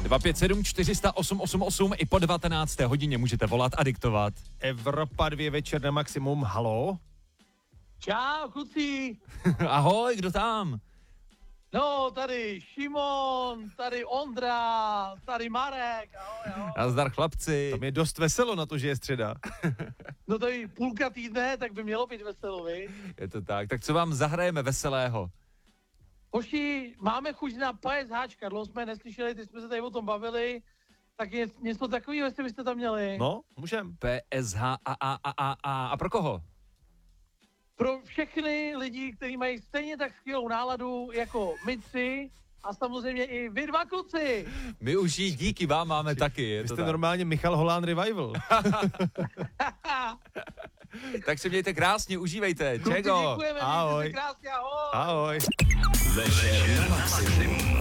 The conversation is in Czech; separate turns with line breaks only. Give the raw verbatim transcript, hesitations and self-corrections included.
dva pět sedm čtyři nula osm osm osm i po devatenácté hodině můžete volat a diktovat.
Evropa dvě večer na maximum, halo?
Čau, kluci.
Ahoj, kdo tam?
No, tady Šimon, tady Ondra, tady Marek, ahoj, ahoj.
Nazdar chlapci.
Tam je dost veselo na to, že je středa.
No to je půlka týdne, tak by mělo být veselo, vy.
Je to tak, tak co vám zahrajeme veselého?
Hoši, máme chuť na P S H, dlouho jsme neslyšeli, teď jsme se tady o tom bavili, tak je něco takového, jestli byste tam měli.
No, můžem.
P S H a a a a a a pro koho?
Pro všechny lidi, kteří mají stejně tak skvělou náladu jako my tři a samozřejmě i vy dva kluci.
My už jí díky vám máme taky. Je
Vy
to
jste
tak.
normálně Michal Holán Revival.
Tak se mějte krásně, užívejte.
Kluci,
Čego?
děkujeme,
Ahoj.
mějte se krásně, ahoj.
Ahoj.
Večer na maximum.